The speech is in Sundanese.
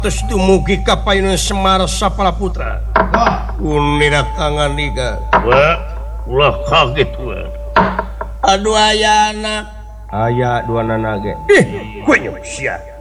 terus dumugi ka payunan Semar Sapala Putra. Unira tangan niga. Wah, ulah kaget wah. Aduh aya anak. Aya dua anak ge. Gue nya sia.